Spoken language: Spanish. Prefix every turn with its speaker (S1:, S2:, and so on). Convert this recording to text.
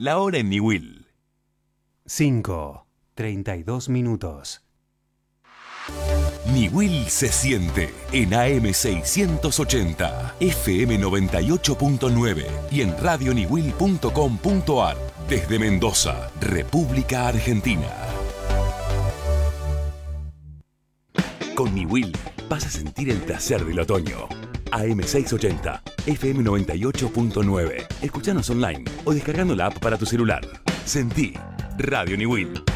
S1: La hora en Niwil.
S2: 5:32 minutos.
S1: Niwil se siente en AM 680, FM 98.9 y en radioniwil.com.ar desde Mendoza, República Argentina. Con Niwil vas a sentir el placer del otoño. AM 680, FM 98.9. Escuchanos online o descargando la app para tu celular. Sentí Radio Niwil.